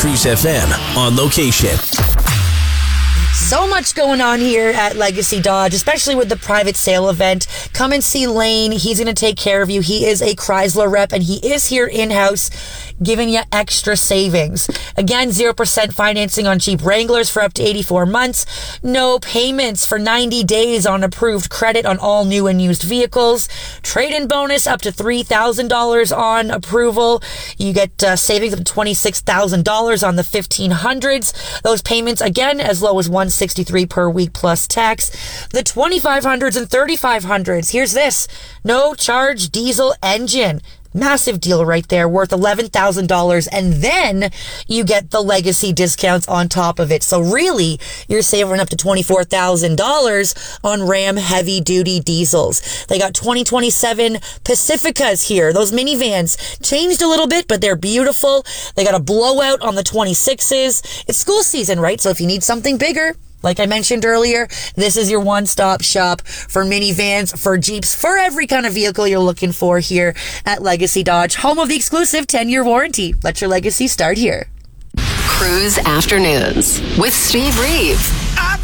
Cruise FM on location. So much going on here at Legacy Dodge, especially with the private sale event. Come and see Lane. He's going to take care of you. He is a Chrysler rep, and he is here in-house giving you extra savings. Again, 0% financing on Jeep Wranglers for up to 84 months. No payments for 90 days on approved credit on all new and used vehicles. Trade-in bonus up to $3,000 on approval. You get savings of $26,000 on the 1500s. Those payments, again, as low as $163 per week plus tax. The 2500s and 3500s. Here's this. No charge diesel engine. Massive deal right there, worth $11,000. And then you get the legacy discounts on top of it. So really, you're saving up to $24,000 on Ram heavy duty diesels. They got 2027 Pacificas here. Those minivans changed a little bit, but they're beautiful. They got a blowout on the 26s. It's school season, right? So if you need something bigger, like I mentioned earlier, this is your one-stop shop for minivans, for Jeeps, for every kind of vehicle you're looking for here at Legacy Dodge, home of the exclusive 10-year warranty. Let your legacy start here. Cruise Afternoons with Steve Reeve.